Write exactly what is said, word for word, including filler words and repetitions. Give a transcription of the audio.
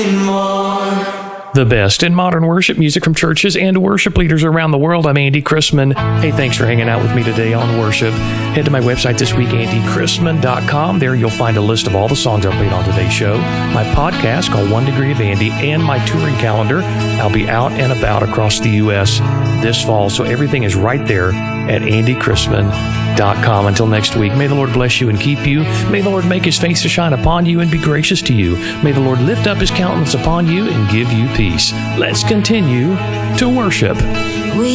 The best in modern worship music from churches and worship leaders around the world. I'm Andy Chrisman. Hey, thanks for hanging out with me today on worship. Head to my website this week, andy chrisman dot com. There you'll find a list of all the songs I played on today's show, my podcast called One Degree of Andy, and my touring calendar. I'll be out and about across the U S this fall, so everything is right there at andy chrisman dot com. Until next week, may the Lord bless you and keep you. May the Lord make His face to shine upon you and be gracious to you. May the Lord lift up His countenance upon you and give you peace. Let's continue to worship.